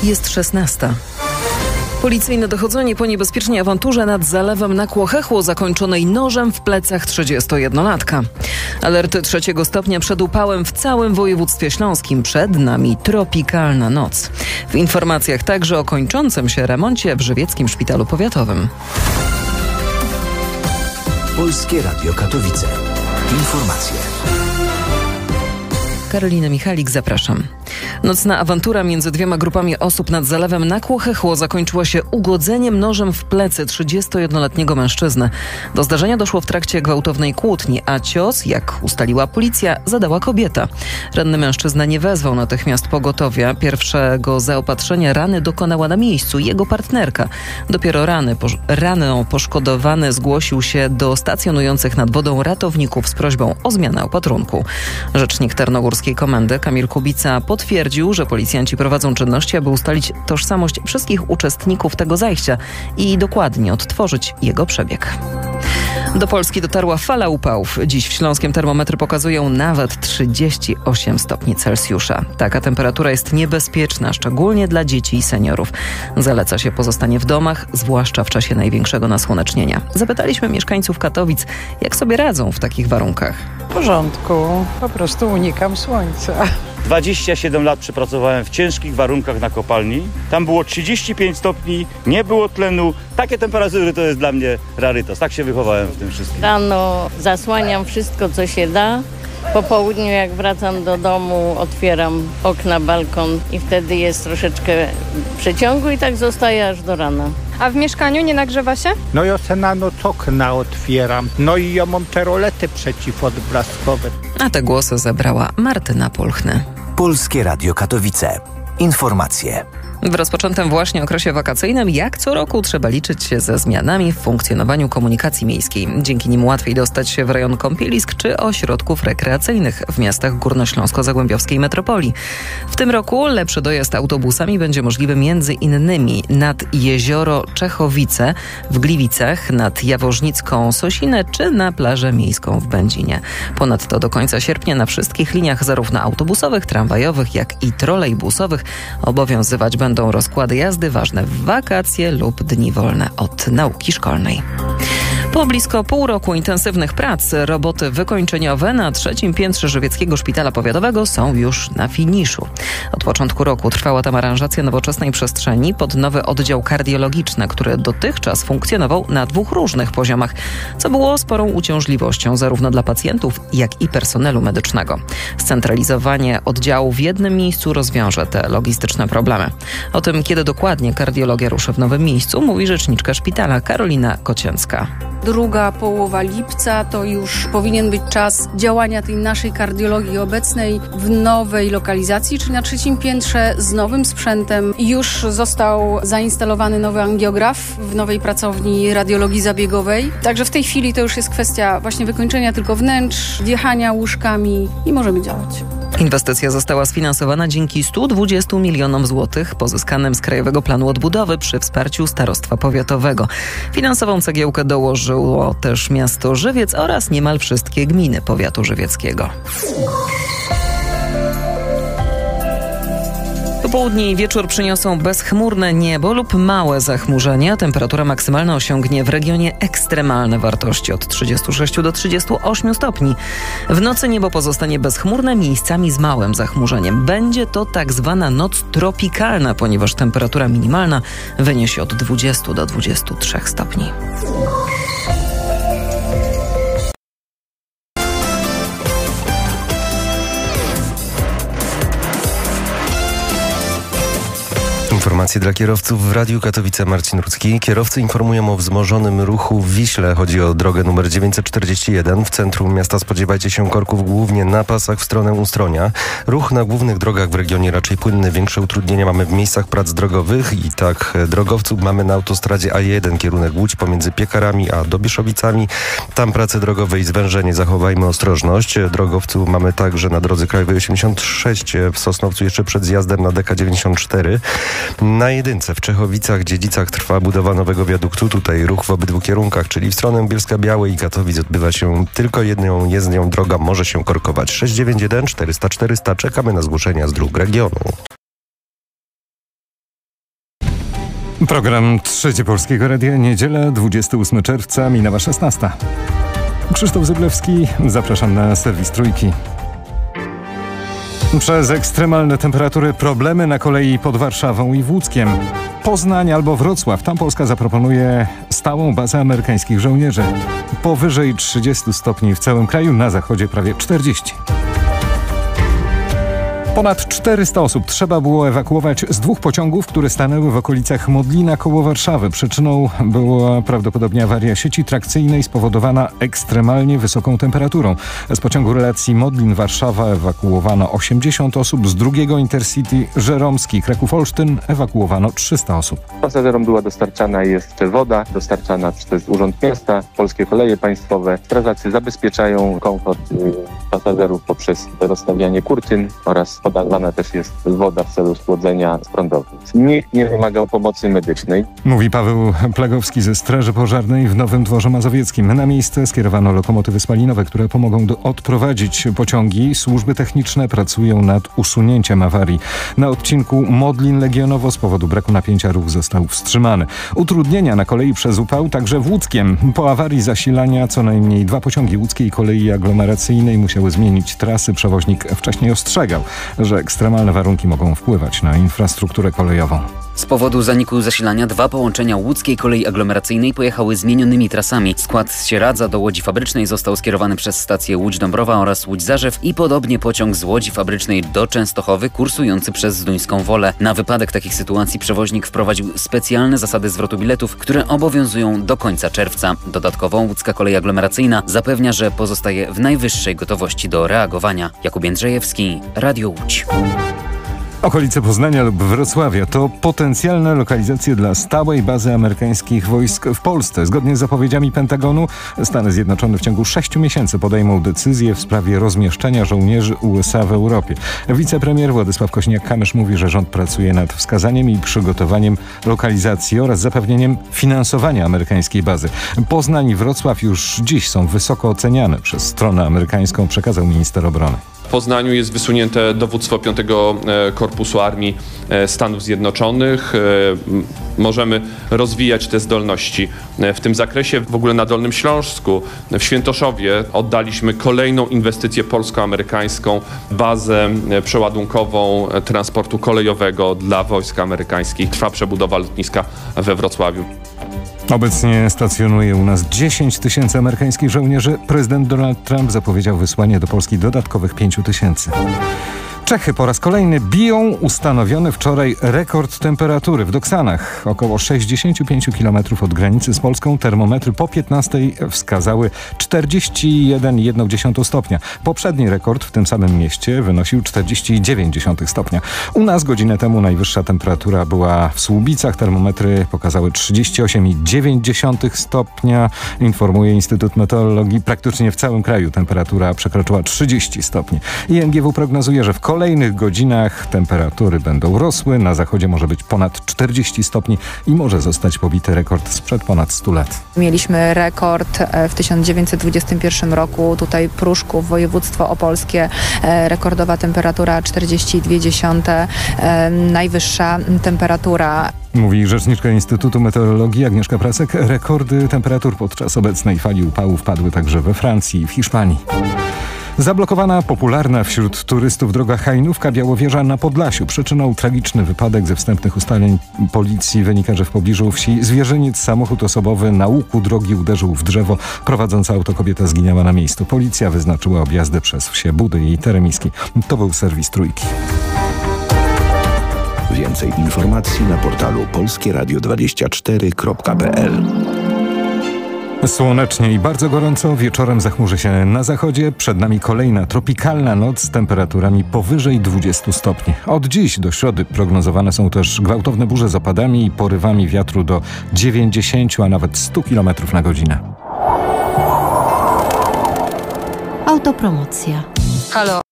Jest 16. Policyjne dochodzenie po niebezpiecznej awanturze nad zalewem na Kłochechło zakończonej nożem w plecach 31-latka. Alerty 3 stopnia przed upałem w całym województwie śląskim. Przed nami tropikalna noc. W informacjach także o kończącym się remoncie w Żywieckim Szpitalu Powiatowym. Polskie Radio Katowice. Informacje. Karolina Michalik, zapraszam. Nocna awantura między dwiema grupami osób nad zalewem na Kłochechło zakończyła się ugodzeniem nożem w plecy 31-letniego mężczyzny. Do zdarzenia doszło w trakcie gwałtownej kłótni, a cios, jak ustaliła policja, zadała kobieta. Ranny mężczyzna nie wezwał natychmiast pogotowia. Pierwszego zaopatrzenia rany dokonała na miejscu jego partnerka. Dopiero rano poszkodowany zgłosił się do stacjonujących nad wodą ratowników z prośbą o zmianę opatrunku. Rzecznik Tarnogórskiej Komendy Kamil Kubica potwierdził, że policjanci prowadzą czynności, aby ustalić tożsamość wszystkich uczestników tego zajścia i dokładnie odtworzyć jego przebieg. Do Polski dotarła fala upałów. Dziś w Śląskiem termometry pokazują nawet 38 stopni Celsjusza. Taka temperatura jest niebezpieczna, szczególnie dla dzieci i seniorów. Zaleca się pozostanie w domach, zwłaszcza w czasie największego nasłonecznienia. Zapytaliśmy mieszkańców Katowic, jak sobie radzą w takich warunkach. W porządku, po prostu unikam słońca. 27 lat przepracowałem w ciężkich warunkach na kopalni. Tam było 35 stopni, nie było tlenu. Takie temperatury to jest dla mnie rarytas. Tak się wychowałem w tym wszystkim. Rano zasłaniam wszystko, co się da. Po południu, jak wracam do domu, otwieram okna, balkon i wtedy jest troszeczkę przeciągu i tak zostaje aż do rana. A w mieszkaniu nie nagrzewa się? No ja se na noc okna otwieram. No i ja mam te rolety przeciwodblaskowe. A te głosy zebrała Martyna Pulchny. Polskie Radio Katowice. Informacje. W rozpoczętym właśnie okresie wakacyjnym, jak co roku, trzeba liczyć się ze zmianami w funkcjonowaniu komunikacji miejskiej. Dzięki nim łatwiej dostać się w rejon kąpielisk czy ośrodków rekreacyjnych w miastach górnośląsko-zagłębiowskiej metropolii. W tym roku lepszy dojazd autobusami będzie możliwy m.in. nad jezioro Czechowice w Gliwicach, nad Jaworznicką Sosinę czy na plażę miejską w Będzinie. Ponadto do końca sierpnia na wszystkich liniach zarówno autobusowych, tramwajowych, jak i trolejbusowych obowiązywać będą rozkłady jazdy ważne w wakacje lub dni wolne od nauki szkolnej. Po blisko pół roku intensywnych prac roboty wykończeniowe na 3. piętrze Żywieckiego Szpitala Powiatowego są już na finiszu. Od początku roku trwała tam aranżacja nowoczesnej przestrzeni pod nowy oddział kardiologiczny, który dotychczas funkcjonował na 2 różnych poziomach, co było sporą uciążliwością zarówno dla pacjentów, jak i personelu medycznego. Scentralizowanie oddziału w jednym miejscu rozwiąże te logistyczne problemy. O tym, kiedy dokładnie kardiologia ruszy w nowym miejscu, mówi rzeczniczka szpitala Karolina Kocięcka. Druga połowa lipca to już powinien być czas działania tej naszej kardiologii obecnej w nowej lokalizacji, czyli na 3. piętrze z nowym sprzętem. Już został zainstalowany nowy angiograf w nowej pracowni radiologii zabiegowej. Także w tej chwili to już jest kwestia właśnie wykończenia tylko wnętrz, wjechania łóżkami i możemy działać. Inwestycja została sfinansowana dzięki 120 milionom złotych pozyskanym z Krajowego Planu Odbudowy przy wsparciu Starostwa Powiatowego. Finansową cegiełkę dołożyło też miasto Żywiec oraz niemal wszystkie gminy powiatu żywieckiego. Popołudnie i wieczór przyniosą bezchmurne niebo lub małe zachmurzenia. Temperatura maksymalna osiągnie w regionie ekstremalne wartości od 36 do 38 stopni. W nocy niebo pozostanie bezchmurne, miejscami z małym zachmurzeniem. Będzie to tak zwana noc tropikalna, ponieważ temperatura minimalna wyniesie od 20 do 23 stopni. Informacje dla kierowców w Radiu Katowice. Marcin Rudzki. Kierowcy informują o wzmożonym ruchu w Wiśle. Chodzi o drogę numer 941. W centrum miasta spodziewajcie się korków głównie na pasach w stronę Ustronia. Ruch na głównych drogach w regionie raczej płynny. Większe utrudnienia mamy w miejscach prac drogowych i tak drogowców mamy na autostradzie A1 kierunek Łódź pomiędzy Piekarami a Dobieszowicami. Tam prace drogowe i zwężenie. Zachowajmy ostrożność. Drogowców mamy także na drodze krajowej 86 w Sosnowcu jeszcze przed zjazdem na DK94. Na jedynce w Czechowicach, Dziedzicach trwa budowa nowego wiaduktu. Tutaj ruch w obydwu kierunkach, czyli w stronę Bielska-Białej i Katowic odbywa się tylko jedną jezdnią. Droga może się korkować. 691 400 400. Czekamy na zgłoszenia z dróg regionu. Program Trzecie Polskiego Radia, niedziela, 28 czerwca, minęła 16. Krzysztof Zyblewski, zapraszam na serwis Trójki. Przez ekstremalne temperatury problemy na kolei pod Warszawą i w Łódzkiem. Poznań albo Wrocław. Tam Polska zaproponuje stałą bazę amerykańskich żołnierzy. Powyżej 30 stopni w całym kraju, na zachodzie prawie 40. Ponad 400 osób trzeba było ewakuować z 2 pociągów, które stanęły w okolicach Modlina koło Warszawy. Przyczyną była prawdopodobnie awaria sieci trakcyjnej spowodowana ekstremalnie wysoką temperaturą. Z pociągu relacji Modlin-Warszawa ewakuowano 80 osób, z drugiego Intercity Żeromski Kraków-Olsztyn ewakuowano 300 osób. Pasażerom była dostarczana jeszcze woda, dostarczana przez Urząd Miasta, Polskie Koleje Państwowe. Strażacy zabezpieczają komfort pasażerów poprzez rozstawianie kurtyn oraz podawana też jest woda w celu schłodzenia prądowego. Nikt nie wymagał pomocy medycznej. Mówi Paweł Plagowski ze Straży Pożarnej w Nowym Dworze Mazowieckim. Na miejsce skierowano lokomotywy spalinowe, które pomogą odprowadzić pociągi. Służby techniczne pracują nad usunięciem awarii. Na odcinku Modlin-Legionowo z powodu braku napięcia ruch został wstrzymany. Utrudnienia na kolei przez upał także w Łódzkiem. Po awarii zasilania co najmniej 2 pociągi łódzkiej kolei aglomeracyjnej musiały zmienić trasy. Przewoźnik wcześniej ostrzegał, że ekstremalne warunki mogą wpływać na infrastrukturę kolejową. Z powodu zaniku zasilania 2 połączenia łódzkiej kolei aglomeracyjnej pojechały zmienionymi trasami. Skład z Sieradza do Łodzi Fabrycznej został skierowany przez stację Łódź-Dąbrowa oraz Łódź-Zarzew i podobnie pociąg z Łodzi Fabrycznej do Częstochowy kursujący przez Zduńską Wolę. Na wypadek takich sytuacji przewoźnik wprowadził specjalne zasady zwrotu biletów, które obowiązują do końca czerwca. Dodatkowo łódzka kolej aglomeracyjna zapewnia, że pozostaje w najwyższej gotowości do reagowania. Jakub Jędrzejewski, Radio Łódź. Okolice Poznania lub Wrocławia to potencjalne lokalizacje dla stałej bazy amerykańskich wojsk w Polsce. Zgodnie z zapowiedziami Pentagonu Stany Zjednoczone w ciągu 6 miesięcy podejmą decyzję w sprawie rozmieszczenia żołnierzy USA w Europie. Wicepremier Władysław Kosiniak-Kamysz mówi, że rząd pracuje nad wskazaniem i przygotowaniem lokalizacji oraz zapewnieniem finansowania amerykańskiej bazy. Poznań i Wrocław już dziś są wysoko oceniane przez stronę amerykańską, przekazał minister obrony. W Poznaniu jest wysunięte dowództwo 5 Korpusu Armii Stanów Zjednoczonych. Możemy rozwijać te zdolności w tym zakresie. W ogóle na Dolnym Śląsku, w Świętoszowie oddaliśmy kolejną inwestycję polsko-amerykańską, bazę przeładunkową transportu kolejowego dla wojsk amerykańskich. Trwa przebudowa lotniska we Wrocławiu. Obecnie stacjonuje u nas 10 000 amerykańskich żołnierzy. Prezydent Donald Trump zapowiedział wysłanie do Polski dodatkowych 5 000. Czechy po raz kolejny biją ustanowiony wczoraj rekord temperatury w Doksanach. Około 65 km od granicy z Polską termometry po 15 wskazały 41,1 stopnia. Poprzedni rekord w tym samym mieście wynosił 40,9 stopnia. U nas godzinę temu najwyższa temperatura była w Słubicach. Termometry pokazały 38,9 stopnia. Informuje Instytut Meteorologii. Praktycznie w całym kraju temperatura przekroczyła 30 stopni. IMGW prognozuje, że w kolejnych godzinach temperatury będą rosły. Na zachodzie może być ponad 40 stopni i może zostać pobity rekord sprzed ponad 100 lat. Mieliśmy rekord w 1921 roku. Tutaj Pruszków, województwo opolskie. Rekordowa temperatura 42,2. Najwyższa temperatura. Mówi rzeczniczka Instytutu Meteorologii Agnieszka Prasek. Rekordy temperatur podczas obecnej fali upałów padły także we Francji i w Hiszpanii. Zablokowana popularna wśród turystów droga Hajnówka-Białowieża na Podlasiu. Przyczyną tragiczny wypadek. Ze wstępnych ustaleń policji wynika, że w pobliżu wsi Zwierzyniec samochód osobowy na łuku drogi uderzył w drzewo. Prowadząca auto kobieta zginęła na miejscu. Policja wyznaczyła objazdy przez wsie Budy i Teremiski. To był serwis Trójki. Więcej informacji na portalu polskieradio24.pl. Słonecznie i bardzo gorąco, wieczorem zachmurzy się na zachodzie. Przed nami kolejna tropikalna noc z temperaturami powyżej 20 stopni. Od dziś do środy prognozowane są też gwałtowne burze z opadami i porywami wiatru do 90, a nawet 100 km na godzinę. Autopromocja. Halo,